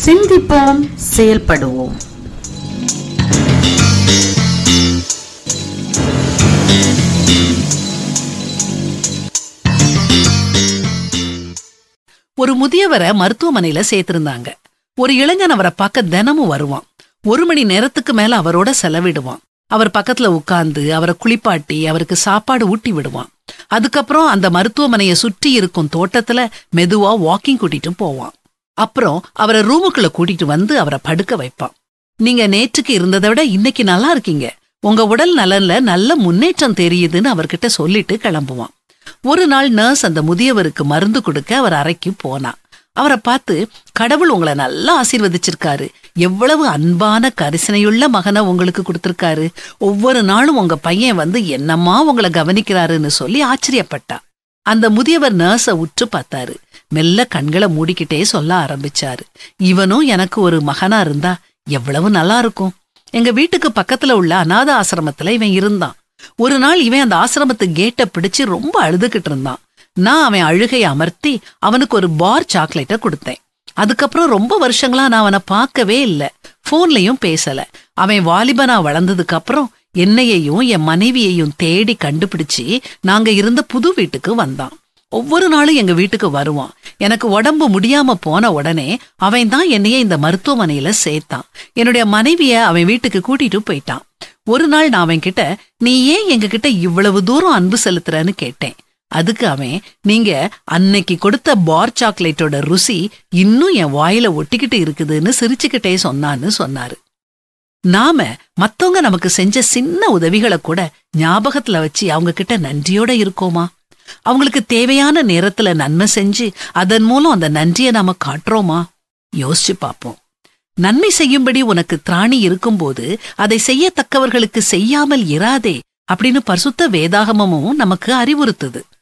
சிந்திப்போம், செயல்படுவோம். ஒரு முதியவரை மருத்துவமனையில சேர்த்திருந்தாங்க. ஒரு இளைஞன் அவரை பார்க்க தினமும் வருவான். 1 மணி நேரத்துக்கு மேல அவரோட செலவிடுவான். அவர் பக்கத்துல உட்கார்ந்து அவரை குளிப்பாட்டி அவருக்கு சாப்பாடு ஊட்டி விடுவான். அதுக்கப்புறம் அந்த மருத்துவமனையை சுற்றி இருக்கும் தோட்டத்துல மெதுவா வாக்கிங் கூட்டிட்டு போவான். அப்புறம் அவரை ரூமுக்குள்ள கூட்டிட்டு வந்து அவரை படுக்க வைப்பான். நீங்க நேற்றுக்கு இருந்ததை விட இன்னைக்கு நல்லா இருக்கீங்க, உங்க உடல் நலன்ல நல்ல முன்னேற்றம் தெரியுதுன்னு அவர்கிட்ட சொல்லிட்டு கிளம்புவான். ஒரு நாள் நர்ஸ் அந்த முதியவருக்கு மருந்து கொடுக்க அவர் அறைக்கு போனா. அவரை பார்த்து, கடவுள் உங்களை நல்லா ஆசீர்வதிச்சிருக்காரு, எவ்வளவு அன்பான கரிசனையுள்ள மகனை உங்களுக்கு கொடுத்திருக்காரு, ஒவ்வொரு நாளும் உங்க பையன் வந்து என்னம்மா உங்களை கவனிக்கிறாருன்னு சொல்லி ஆச்சரியப்பட்டா. அந்த முதியவர் நர்ஸ உற்று பார்த்தாரு. மெல்ல கண்களை மூடிக்கிட்டே சொல்ல ஆரம்பிச்சாரு, இவனும் எனக்கு ஒரு மகனா இருந்தா எவ்வளவு நல்லா இருக்கும். எங்க வீட்டுக்கு பக்கத்துல உள்ள அநாத ஆசிரமத்துல இவன் இருந்தான். ஒரு நாள் இவன் அந்த ஆசிரமத்து கேட்டை பிடிச்சு ரொம்ப அழுதுகிட்டு இருந்தான். நான் அவன் அழுகையை அமர்த்தி அவனுக்கு ஒரு பார் சாக்லேட்டை கொடுத்தேன். அதுக்கப்புறம் ரொம்ப வருஷங்களா நான் அவனை பார்க்கவே இல்லை, போன்லயும் பேசல. அவன் வாலிபனா வளர்ந்ததுக்கு அப்புறம் என்னையையும் என் மனைவியையும் தேடி கண்டுபிடிச்சு நாங்க இருந்த புது வீட்டுக்கு வந்தான். ஒவ்வொரு நாளும் எங்க வீட்டுக்கு வருவான். எனக்கு உடம்பு முடியாம போன உடனே அவன் தான் என்னைய இந்த மருத்துவமனையில சேர்த்தான். என்னுடைய மனைவிய அவன் வீட்டுக்கு கூட்டிட்டு போயிட்டான். ஒரு நாள் நான் அவன் கிட்ட, நீ ஏன் எங்க கிட்ட இவ்வளவு தூரம் அன்பு செலுத்துறன்னு கேட்டேன். அதுக்கு அவன், நீங்க அன்னைக்கு கொடுத்த பார் சாக்லேட்டோட ருசி இன்னும் என் வாயில ஒட்டிக்கிட்டு இருக்குதுன்னு சிரிச்சுக்கிட்டே சொன்னான்னு சொன்னாரு. நாம மத்தவங்க நமக்கு செஞ்ச சின்ன உதவிகளை கூட ஞாபகத்துல வச்சு அவங்க கிட்ட நன்றியோட இருக்கோமா? அவங்களுக்கு தேவையான நேரத்துல நன்மை செஞ்சு அதன் மூலம் அந்த நன்றியை நாம காட்டுறோமா? யோசிச்சு பார்ப்போம். நன்மை செய்யும்படி உனக்கு திராணி இருக்கும்போது அதை செய்யத்தக்கவர்களுக்கு செய்யாமல் இராதே அப்படின்னு பரிசுத்த வேதாகமமும் நமக்கு அறிவுறுத்துது.